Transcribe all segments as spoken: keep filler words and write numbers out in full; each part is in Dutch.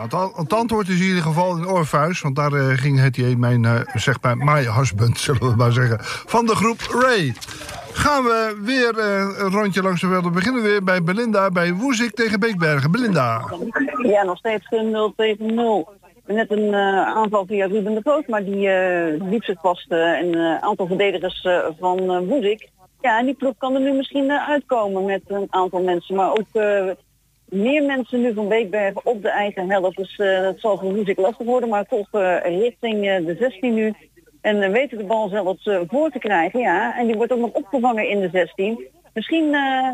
het, het antwoord is in ieder geval in Orpheus. Want daar uh, ging het hij mijn, uh, zeg maar, my husband, zullen we maar zeggen. Van de groep Ray. Gaan we weer uh, een rondje langs de wereld. We beginnen weer bij Belinda, bij Woezik tegen Beekbergen. Belinda. Ja, nog steeds nul tegen nul. Net een uh, aanval via Ruben de Voogd, maar die uh, liep zich vast uh, een uh, aantal verdedigers uh, van uh, Woezik. Ja, en die ploeg kan er nu misschien uh, uitkomen met een aantal mensen, maar ook uh, meer mensen nu van Beekbergen op de eigen helft. Dus uh, dat zal voor Woezik lastig worden, maar toch uh, richting uh, de zestien nu. En uh, weten de bal zelfs uh, voor te krijgen, ja. En die wordt ook nog opgevangen in de zestien. Misschien uh,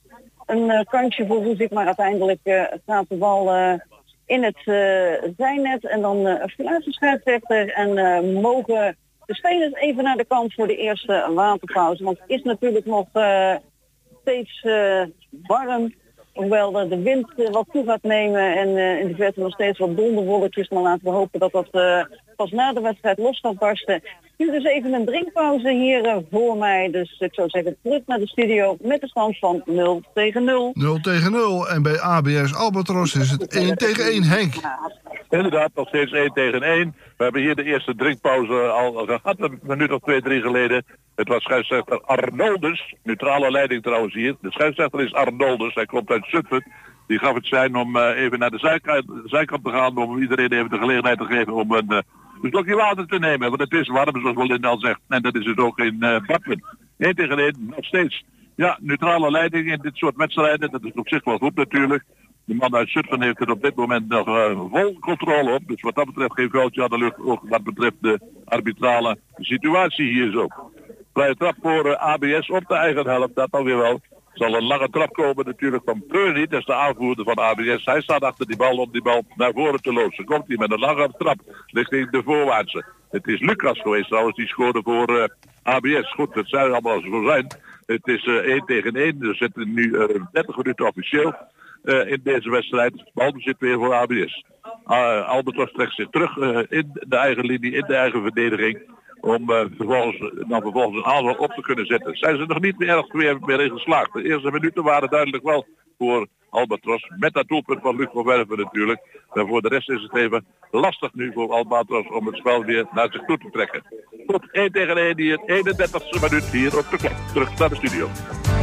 een uh, kansje voor Woezik, maar uiteindelijk uh, gaat de bal uh, in het uh, zijnet. En dan uh, fluit de scheidsrechter en uh, mogen de spelers even naar de kant voor de eerste waterpauze. Want het is natuurlijk nog uh, steeds uh, warm. Hoewel de wind uh, wat toe gaat nemen en uh, in de verte nog steeds wat donderwolkjes. Maar laten we hopen dat dat uh, pas na de wedstrijd los gaat barsten. Nu dus even een drinkpauze hier uh, voor mij. Dus ik zou zeggen terug naar de studio met de stand van nul tegen nul. nul tegen nul. En bij A B S Albatros is het één tegen één, Henk. Inderdaad, nog steeds één tegen één. We hebben hier de eerste drinkpauze al gehad, een minuut of twee, drie geleden. Het was scheidsrechter Arnoldus, neutrale leiding trouwens hier. De scheidsrechter is Arnoldus, hij komt uit Zutphen. Die gaf het zijn om uh, even naar de zijkant, de zijkant te gaan, om iedereen even de gelegenheid te geven om een, uh, een slokje water te nemen. Want het is warm, zoals Belinda al zegt. En dat is het ook in uh, Bakven. één tegen één, nog steeds. Ja, neutrale leiding in dit soort wedstrijden, dat is op zich wel goed natuurlijk. De man uit Zutphen heeft er op dit moment nog uh, vol controle op. Dus wat dat betreft geen vuiltje aan de lucht, ook wat betreft de arbitrale situatie hier zo. Vrije trap voor uh, A B S op de eigen helft, dat alweer wel. Zal een lange trap komen natuurlijk van Peurny, dat is de aanvoerder van A B S. Hij staat achter die bal om die bal naar voren te loodsen. Komt hij met een lange trap richting de voorwaartse. Het is Lucas geweest trouwens, die scoorde voor uh, A B S. Goed, dat zou allemaal zo zijn. Het is uh, één tegen één, er zitten nu uh, dertig minuten officieel. Uh, in deze wedstrijd. Balbezit weer voor A B S. Uh, Albatros trekt zich terug uh, in de eigen linie, in de eigen verdediging. Om uh, vervolgens, dan vervolgens een aanval op te kunnen zetten. Zijn ze nog niet meer erg meer, meer in geslaagd. De eerste minuten waren duidelijk wel voor Albatros. Met dat doelpunt van Luc van Werven natuurlijk. Maar voor de rest is het even lastig nu voor Albatros om het spel weer naar zich toe te trekken. Tot één tegen één, die het eenendertigste minuut hier op de klok. Terug naar de studio.